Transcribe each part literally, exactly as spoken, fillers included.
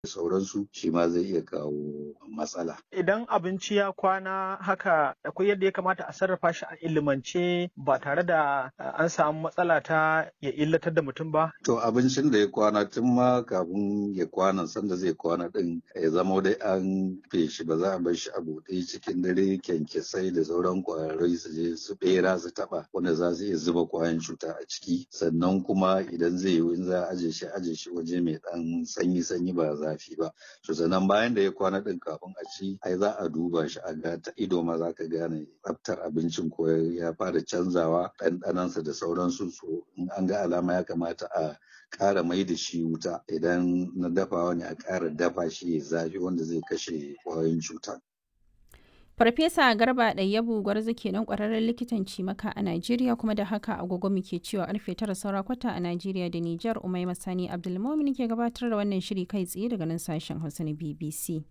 sauransu shi ma zai iya kawo matsala. Idan abinci ya kwana haka akwai yadda ya kamata a sarrafa shi a ilimance ba tare da an samu matsala ta ya illatar da mutum ba? To abincin da ya kwana tun ma kafin ya kwana sanda zai kwana din ya zama dai an feshi ba za a bar shi a buɗe cikin dare kyankyasai da sauran ƙwarai su je su ɓera su taɓa wanda za su iya zuba ƙwayan cuta a ciki sannan kuma idan zai yi in za a aje shi aje shi waje mai ɗan sanyi sanyi ba zafi ba. To sannan bayan da ya kwana din kafin a ci ai za a duba shi a ga ta ido ma za ka gane tsaftar abincin ko ya fara canzawa ɗanɗanansa da sauransu so in an ga alama ya kamata a ƙara mai da shi wuta idan na dafawa ne a ƙara dafa shi ya zafi wanda zai kashe ƙwayoyin cuta. Farfesa Garba Ɗayyabu Gwarzo kenan ƙwararren likitan cimaka a Najeriya kuma da haka agogo muke cewa karfe tara saura kwata a Najeriya da Nijar. Umaima Sani Abdulmumin ke gabatar da wannan shiri kai tsaye daga nan sashen Hausa na B B C.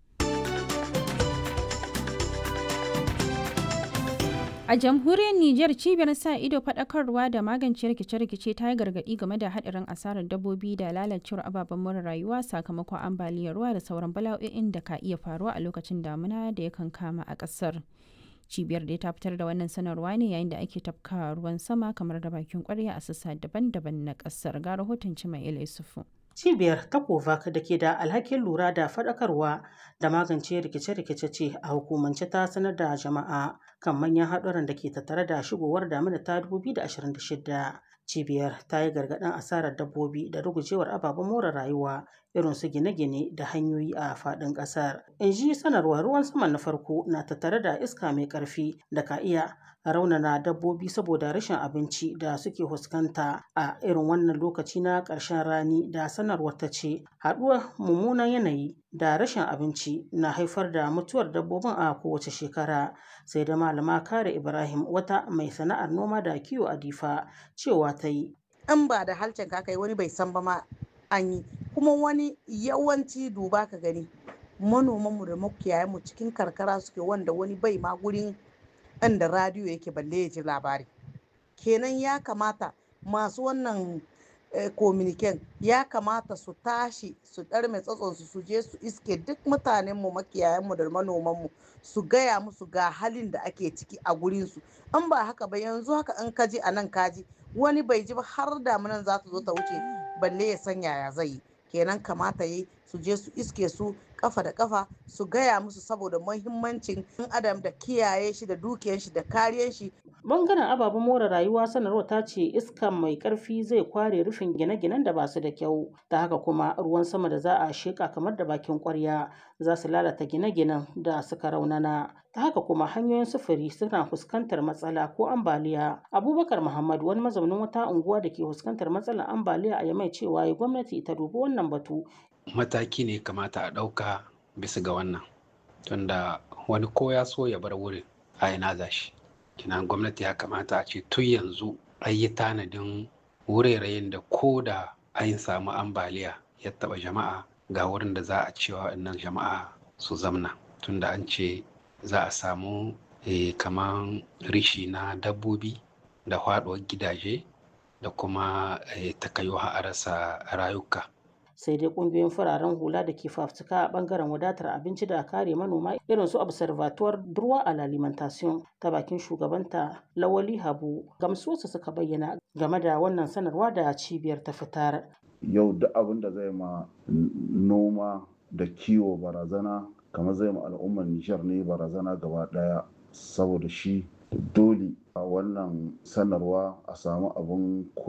A jamhuriyar Nijar cibiyar sa ido faɗakarwa da magance rikice-rikice ta yi gargaɗi game da haɗarin asarar dabbobi da lalacewar ababen more rayuwa sakamakon ambaliyar ruwa da sauran bala'o'in da ka iya faruwa a lokacin damuna da yakan kama a ƙasar. Cibiyar da ta fitar da wannan sanarwa ne yayin da ake tafka ruwan sama kamar da bakin ƙwarya a sassa daban-daban na ƙasar. Ga rahoton Cimail Isufu. Cibiyar ta Kovac da ke da alhakin lura da faɗakarwa da magance rikice-rikice ce a hukumance ta sanar da jama'a kan manyan haɗuran da ke tattare da shigowar damina ta dubu biyu da ashirin da shida. Cibiyar ta yi gargaɗin asarar dabbobi da rugujewar ababen more rayuwa irin su gine-gine da hanyoyi a faɗin ƙasar. In ji sanarwar ruwan sama na farko na tattare da iska mai ƙarfi da ka iya raunana dabbobi saboda rashin abinci da suke fuskanta a irin wannan lokaci na ƙarshen rani da sanarwar ta ce haɗuwar mummunan yanayi da rashin abinci na haifar da mutuwar dabbobin a kowace shekara. Sai da malama Kare Ibrahim wata mai sana'ar noma da kiwo a Difa cewa ta yi. In ba da halcin ka kai wani bai san ba ma an yi kuma wani yawanci duba ka gani manomanmu da makiyayanmu cikin karkara suke wanda wani bai ma gurin inda radiyo yake balle ya ji labari kenan ya kamata masu wannan kominiken ya kamata su tashi su ɗarme tsatsonsu su je su iske duk mutanenmu makiyayanmu da manomanmu su gaya musu ga halin da ake ciki a gurinsu in ba haka ba yanzu haka in kaji a nan kaji wani bai ji ba har damunan za ta zo ta wuce balle ya san yaya zai yi kenan kamata yi su je su iske su kafa da kafa su gaya musu saboda muhimmancin ɗan adam da kiyaye shi da dukiyar shi da kariyar shi. Bangaren ababen more rayuwa sanarwar ta ce iskan mai karfi zai kware rufin gine-ginen da ba su da kyau ta haka kuma ruwan sama da za a sheka kamar da bakin kwarya za su lalata gine-ginen da suka raunana ta haka kuma hanyoyin sufuri suna fuskantar matsala ko ambaliya. Abubakar Muhammad wani mazaunin wata unguwa da ke fuskantar matsalar ambaliya a Yamai cewa gwamnati ta dubi wannan batu. Mataki ne kamata a ɗauka bisa ga wannan tunda wani ko ya so ya bar wurin a ina za shi. Kina gwamnati ya kamata a ce tun yanzu an yi tanadin wuraren da ko da an samu ambaliya ya taɓa jama'a ga wurin da za a cewa wannan jama'a su zamna tunda an ce za a samu eh, kaman rishi na dabbobi da faɗuwar gidaje da kuma eh, takayuwa a rasa rayuka. Sai dai kungiyoyin fararen hula da ke fafutuka a bangaren wadatar abinci da kare manoma irin su observatoire droit à l'alimentation ta bakin shugabanta Lawali Habu gamsuwarsa suka bayyana game da wannan sanarwa da cibiyar ta fitar. Yau duk abin da zai ma noma da kiwo barazana kamar zai ma al'ummar Nijar ne barazana gaba daya saboda shi dole a wannan sanarwa a samu abin